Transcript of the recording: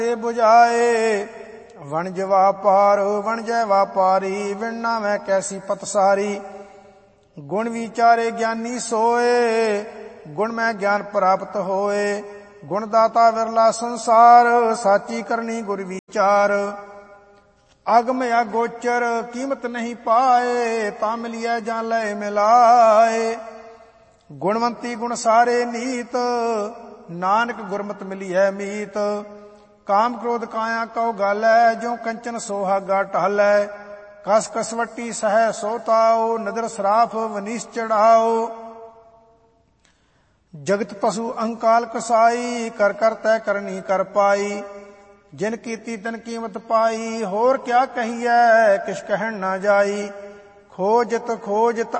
ਬੁਝਾਏ। ਵਣਜ ਵਾਪਾਰ ਵਣਜੈ ਵਾਪਾਰੀ, ਵਿਣ ਨਾਵੈ ਕੈਸੀ ਪਤਸਾਰੀ। ਗੁਣ ਵਿਚਾਰੇ ਗਿਆਨੀ ਸੋਏ, ਗੁਣ ਮੈਂ ਗਿਆਨ ਪ੍ਰਾਪਤ ਹੋਏ। ਗੁਣ ਦਾਤਾ ਵਿਰਲਾ ਸੰਸਾਰ, ਸਾਚੀ ਕਰਨੀ ਗੁਰ ਵਿਚਾਰ। ਅਗਮ ਅਗੋਚਰ ਕੀਮਤ ਨਹੀਂ ਪਾਏ, ਤਾਂ ਮਿਲਿਐ ਜਾਂ ਲੈ ਮਿਲਾਏ। ਗੁਣਵੰਤੀ ਗੁਣ ਸਾਰੇ ਨੀਤ, ਨਾਨਕ ਗੁਰਮਤਿ ਮਿਲਿਐ ਮੀਤ। ਕਾਮ ਕ੍ਰੋਧ ਕਾਇਆ ਕਉ ਗਾਲੈ, ਜਿਉ ਕੰਚਨ ਸੋਹਾਗਾ ਢਾਲੈ। ਕਸ ਕਸਵੱਟੀ ਸਹਿ ਸੋ ਤਾਉ, ਨਦਰ ਸਰਾਫ ਵਨੀਸ ਚੜਾਓ। ਜਗਤ ਪਸ਼ੂ ਅਹੰਕਾਲ ਕਸਾਈ, ਕਰ ਕਰ ਤੈ ਕਰਨੀ ਕਰ ਪਾਈ। ਜਿਨ ਕੀਤੀ ਤਿਨ ਕੀਮਤ ਪਾਈ, ਹੋਰ ਕਿਆ ਕਹੀਐ ਕਿਛ ਕਹਿਣ ਨਾ ਜਾਈ। ਖੋਜਤ ਖੋਜਤ